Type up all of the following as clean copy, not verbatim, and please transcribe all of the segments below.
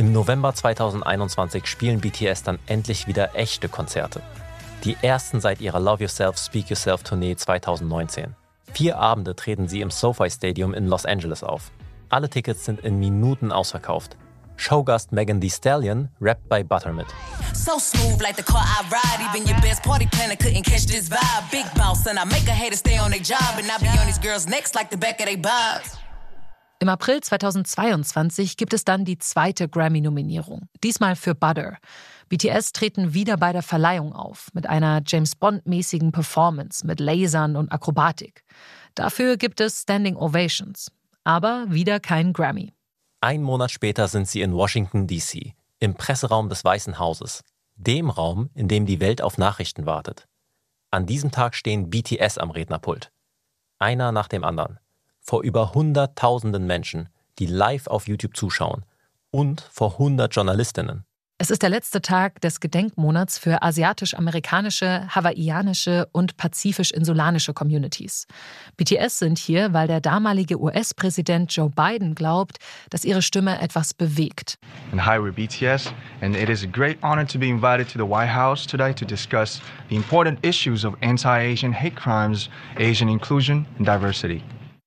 Im November 2021 spielen BTS dann endlich wieder echte Konzerte. Die ersten seit ihrer Love Yourself, Speak Yourself Tournee 2019. 4 Abende treten sie im SoFi Stadium in Los Angeles auf. Alle Tickets sind in Minuten ausverkauft. Showgast Megan Thee Stallion rappt bei Butter mit. So smooth like the car I ride. Even your best party planner couldn't catch this vibe. Big boss and I make a hater stay on their job. And I be on these girls' necks like the back of their bobs. Im April 2022 gibt es dann die zweite Grammy-Nominierung, diesmal für Butter. BTS treten wieder bei der Verleihung auf, mit einer James-Bond-mäßigen Performance mit Lasern und Akrobatik. Dafür gibt es Standing Ovations, aber wieder kein Grammy. 1 Monat später sind sie in Washington, D.C., im Presseraum des Weißen Hauses, dem Raum, in dem die Welt auf Nachrichten wartet. An diesem Tag stehen BTS am Rednerpult. Einer nach dem anderen. Vor über 100.000 Menschen, die live auf YouTube zuschauen und vor 100 Journalistinnen. Es ist der letzte Tag des Gedenkmonats für asiatisch-amerikanische, hawaiianische und pazifisch-insulanische Communities. BTS sind hier, weil der damalige US-Präsident Joe Biden glaubt, dass ihre Stimme etwas bewegt. And hi, we're BTS, and it is a great honor to be invited to the White House today to discuss the important issues of anti-Asian hate crimes, Asian inclusion and diversity.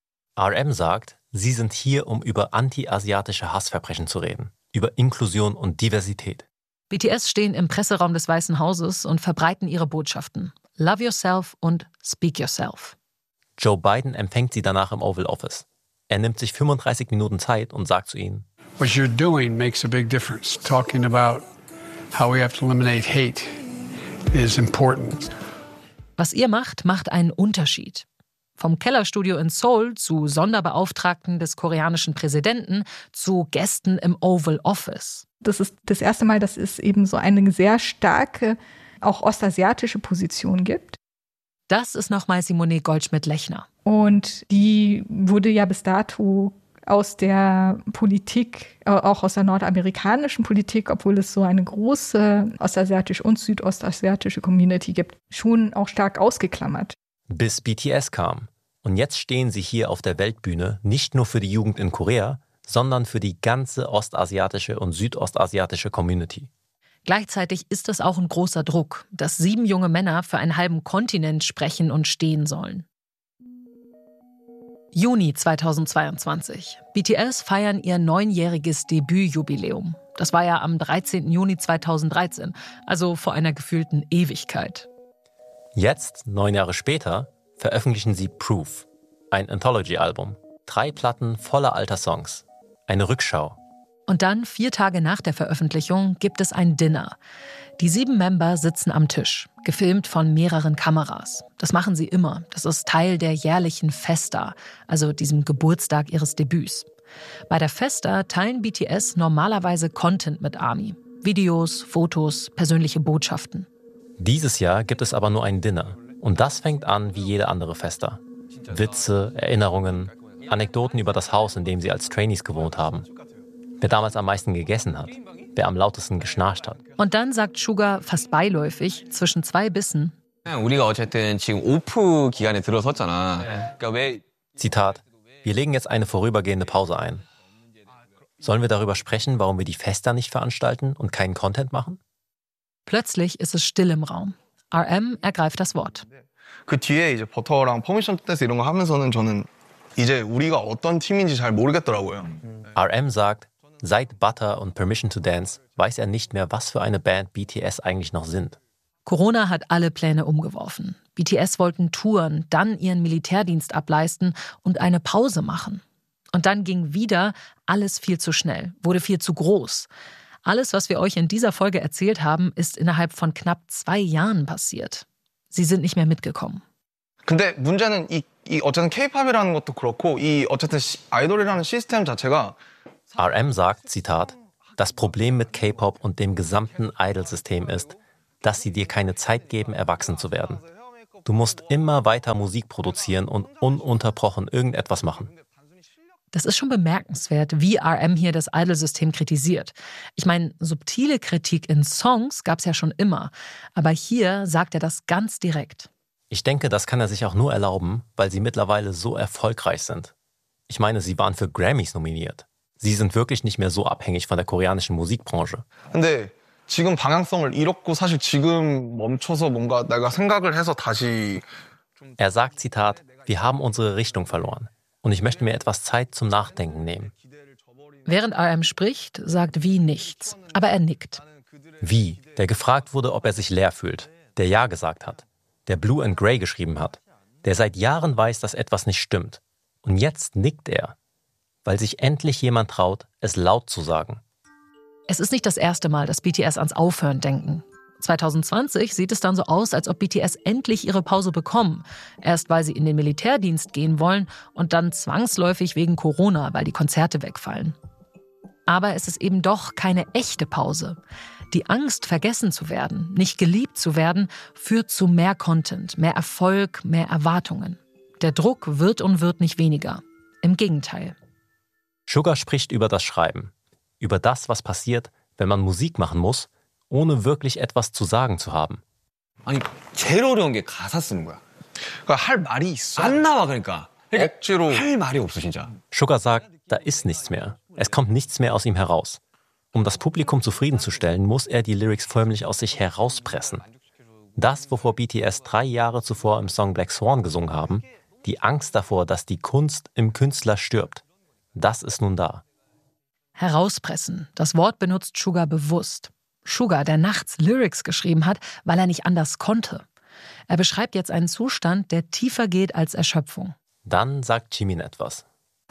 RM sagt, sie sind hier, um über anti-asiatische Hassverbrechen zu reden, über Inklusion und Diversität. BTS stehen im Presseraum des Weißen Hauses und verbreiten ihre Botschaften. Love Yourself und Speak Yourself. Joe Biden empfängt sie danach im Oval Office. Er nimmt sich 35 Minuten Zeit und sagt zu ihnen: What you're doing makes a big difference. Talking about how we have to eliminate hate is important. Was ihr macht, macht einen Unterschied. Vom Kellerstudio in Seoul zu Sonderbeauftragten des koreanischen Präsidenten zu Gästen im Oval Office. Das ist das erste Mal, dass es eben so eine sehr starke, auch ostasiatische Position gibt. Das ist nochmal Simone Goldschmidt-Lechner. Und die wurde ja bis dato aus der Politik, auch aus der nordamerikanischen Politik, obwohl es so eine große ostasiatische und südostasiatische Community gibt, schon auch stark ausgeklammert. Bis BTS kam. Und jetzt stehen sie hier auf der Weltbühne nicht nur für die Jugend in Korea, sondern für die ganze ostasiatische und südostasiatische Community. Gleichzeitig ist es auch ein großer Druck, dass 7 junge Männer für einen halben Kontinent sprechen und stehen sollen. Juni 2022. BTS feiern ihr 9-jähriges Debütjubiläum. Das war ja am 13. Juni 2013, also vor einer gefühlten Ewigkeit. Jetzt, 9 Jahre später, veröffentlichen sie Proof, ein Anthology-Album. 3 Platten voller alter Songs. Eine Rückschau. Und dann, 4 Tage nach der Veröffentlichung, gibt es ein Dinner. Die 7 Member sitzen am Tisch, gefilmt von mehreren Kameras. Das machen sie immer. Das ist Teil der jährlichen Festa, also diesem Geburtstag ihres Debüts. Bei der Festa teilen BTS normalerweise Content mit ARMY. Videos, Fotos, persönliche Botschaften. Dieses Jahr gibt es aber nur ein Dinner. Und das fängt an wie jede andere Festa. Witze, Erinnerungen, Anekdoten über das Haus, in dem sie als Trainees gewohnt haben. Wer damals am meisten gegessen hat, wer am lautesten geschnarcht hat. Und dann sagt Suga fast beiläufig, zwischen 2 Bissen: Zitat: Wir legen jetzt eine vorübergehende Pause ein. Sollen wir darüber sprechen, warum wir die Festa nicht veranstalten und keinen Content machen? Plötzlich ist es still im Raum. RM ergreift das Wort. 그 뒤에 이제 버터랑 퍼미션 댄스 이런 거 하면서는 저는 이제 우리가 어떤 팀인지 잘 모르겠더라고요. RM sagt, seit Butter und Permission to Dance weiß er nicht mehr, was für eine Band BTS eigentlich noch sind. Corona hat alle Pläne umgeworfen. BTS wollten touren, dann ihren Militärdienst ableisten und eine Pause machen. Und dann ging wieder alles viel zu schnell, wurde viel zu groß. Alles, was wir euch in dieser Folge erzählt haben, ist innerhalb von knapp 2 Jahren passiert. Sie sind nicht mehr mitgekommen. 근데 문제는 이 어쨌든 K-팝이라는 것도 그렇고 이 어쨌든 아이돌이라는 시스템 자체가 RM sagt, Zitat, das Problem mit K-Pop und dem gesamten Idol-System ist, dass sie dir keine Zeit geben, erwachsen zu werden. Du musst immer weiter Musik produzieren und ununterbrochen irgendetwas machen. Das ist schon bemerkenswert, wie RM hier das Idol-System kritisiert. Ich meine, subtile Kritik in Songs gab es ja schon immer. Aber hier sagt er das ganz direkt. Ich denke, das kann er sich auch nur erlauben, weil sie mittlerweile so erfolgreich sind. Ich meine, sie waren für Grammys nominiert. Sie sind wirklich nicht mehr so abhängig von der koreanischen Musikbranche. 근데 지금 방향성을 잃었고 사실 지금 멈춰서 뭔가 내가 생각을 해서 다시 Er sagt, Zitat, wir haben unsere Richtung verloren und ich möchte mir etwas Zeit zum Nachdenken nehmen. Während RM spricht, sagt V nichts, aber er nickt. V, der gefragt wurde, ob er sich leer fühlt, der Ja gesagt hat, der Blue and Grey geschrieben hat, der seit Jahren weiß, dass etwas nicht stimmt. Und jetzt nickt er, weil sich endlich jemand traut, es laut zu sagen. Es ist nicht das erste Mal, dass BTS ans Aufhören denken. 2020 sieht es dann so aus, als ob BTS endlich ihre Pause bekommen. Erst weil sie in den Militärdienst gehen wollen und dann zwangsläufig wegen Corona, weil die Konzerte wegfallen. Aber es ist eben doch keine echte Pause. Die Angst, vergessen zu werden, nicht geliebt zu werden, führt zu mehr Content, mehr Erfolg, mehr Erwartungen. Der Druck wird und wird nicht weniger. Im Gegenteil. Suga spricht über das Schreiben. Über das, was passiert, wenn man Musik machen muss, ohne wirklich etwas zu sagen zu haben. 아니 제일 어려운 게 가사 쓰는 거야. 그러니까 할 말이 있어. 안 나와 그러니까. 억지로 할 말이 없어 진짜. Suga sagt, da ist nichts mehr. Es kommt nichts mehr aus ihm heraus. Um das Publikum zufriedenzustellen, muss er die Lyrics förmlich aus sich herauspressen. Das, wovor BTS 3 Jahre zuvor im Song Black Swan gesungen haben, die Angst davor, dass die Kunst im Künstler stirbt, das ist nun da. Herauspressen. Das Wort benutzt Suga bewusst. Suga, der nachts Lyrics geschrieben hat, weil er nicht anders konnte. Er beschreibt jetzt einen Zustand, der tiefer geht als Erschöpfung. Dann sagt Jimin etwas.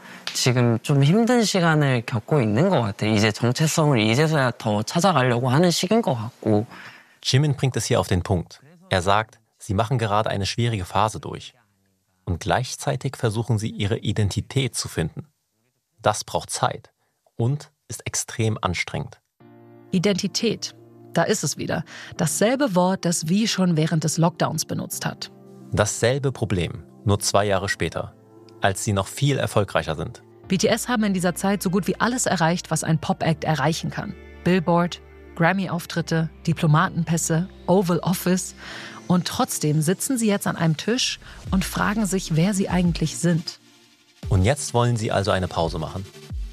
지금 좀 힘든 시간을 겪고 있는 것 같아. 이제 정체성을 이제서야 더 찾아가려고 하는 시기인 것 같고. Jimin bringt es hier auf den Punkt. Er sagt, sie machen gerade eine schwierige Phase durch. Und gleichzeitig versuchen sie, ihre Identität zu finden. Das braucht Zeit und ist extrem anstrengend. Identität, da ist es wieder. Dasselbe Wort, das V schon während des Lockdowns benutzt hat. Dasselbe Problem, nur 2 Jahre später, als sie noch viel erfolgreicher sind. BTS haben in dieser Zeit so gut wie alles erreicht, was ein Pop-Act erreichen kann. Billboard, Grammy-Auftritte, Diplomatenpässe, Oval Office. Und trotzdem sitzen sie jetzt an einem Tisch und fragen sich, wer sie eigentlich sind. Und jetzt wollen sie also eine Pause machen.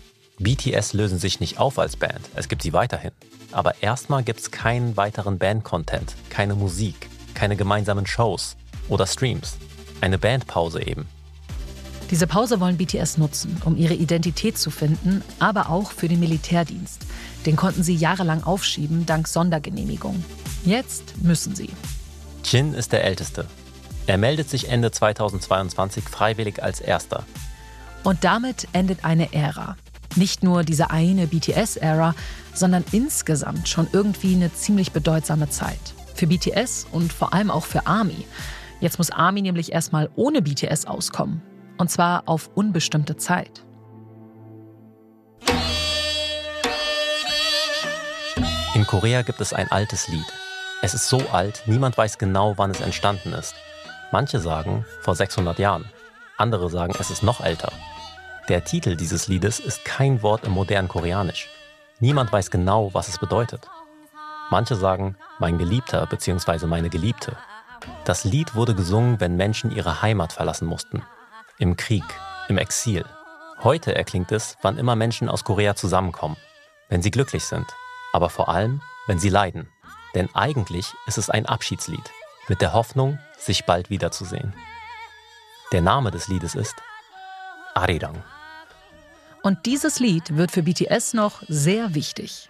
BTS lösen sich nicht auf als Band, es gibt sie weiterhin. Aber erstmal gibt es keinen weiteren Band-Content, keine Musik, keine gemeinsamen Shows oder Streams. Eine Bandpause eben. Diese Pause wollen BTS nutzen, um ihre Identität zu finden, aber auch für den Militärdienst. Den konnten sie jahrelang aufschieben, dank Sondergenehmigung. Jetzt müssen sie. Jin ist der Älteste. Er meldet sich Ende 2022 freiwillig als Erster. Und damit endet eine Ära. Nicht nur diese eine BTS-Ära, sondern insgesamt schon irgendwie eine ziemlich bedeutsame Zeit. Für BTS und vor allem auch für ARMY. Jetzt muss ARMY nämlich erstmal ohne BTS auskommen. Und zwar auf unbestimmte Zeit. In Korea gibt es ein altes Lied. Es ist so alt, niemand weiß genau, wann es entstanden ist. Manche sagen, vor 600 Jahren. Andere sagen, es ist noch älter. Der Titel dieses Liedes ist kein Wort im modernen Koreanisch. Niemand weiß genau, was es bedeutet. Manche sagen, mein Geliebter bzw. meine Geliebte. Das Lied wurde gesungen, wenn Menschen ihre Heimat verlassen mussten. Im Krieg, im Exil. Heute erklingt es, wann immer Menschen aus Korea zusammenkommen. Wenn sie glücklich sind. Aber vor allem, wenn sie leiden. Denn eigentlich ist es ein Abschiedslied. Mit der Hoffnung, sich bald wiederzusehen. Der Name des Liedes ist Arirang. Und dieses Lied wird für BTS noch sehr wichtig.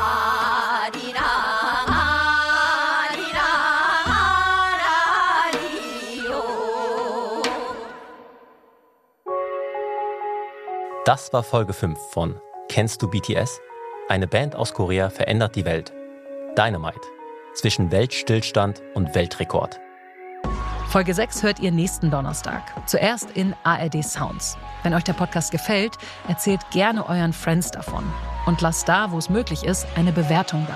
Das war Folge 5 von Kennst du BTS? Eine Band aus Korea verändert die Welt. Dynamite. Zwischen Weltstillstand und Weltrekord. Folge 6 hört ihr nächsten Donnerstag. Zuerst in ARD Sounds. Wenn euch der Podcast gefällt, erzählt gerne euren Friends davon. Und lasst da, wo es möglich ist, eine Bewertung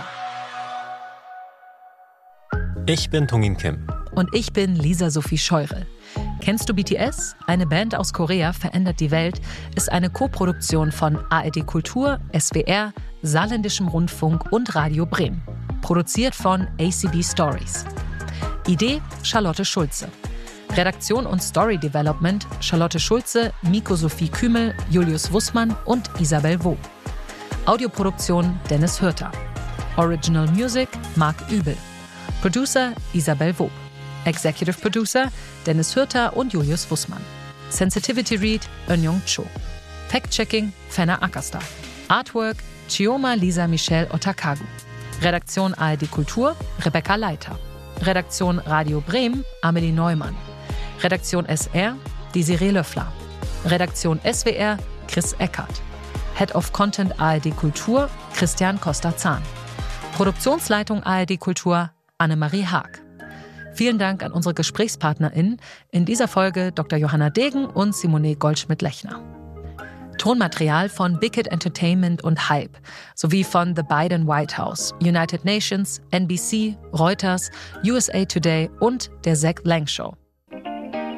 da. Ich bin Tungin Kim. Und ich bin Lisa Sophie Scheurel. Kennst du BTS? Eine Band aus Korea verändert die Welt ist eine Koproduktion von ARD Kultur, SWR, Saarländischem Rundfunk und Radio Bremen. Produziert von ACB Stories. Idee Charlotte Schulze. Redaktion und Story Development Charlotte Schulze, Miko-Sophie Kümel, Julius Wussmann und Isabel Wob. Audioproduktion Dennis Hürter. Original Music Marc Übel. Producer Isabel Wob. Executive Producer Dennis Hürter und Julius Wussmann. Sensitivity Read Eunyoung Cho. Fact-Checking Fenna Ackerstar. Artwork Chioma Lisa Michelle Otakagu. Redaktion ARD Kultur Rebecca Leiter. Redaktion Radio Bremen Amelie Neumann. Redaktion SR Desiree Löffler. Redaktion SWR Chris Eckert. Head of Content ARD Kultur Christian Costa-Zahn. Produktionsleitung ARD Kultur Annemarie Haag. Vielen Dank an unsere GesprächspartnerInnen, in dieser Folge Dr. Johanna Degen und Simone Goldschmidt-Lechner. Tonmaterial von Big Hit Entertainment und Hype sowie von The Biden White House, United Nations, NBC, Reuters, USA Today und der Zach Lang Show.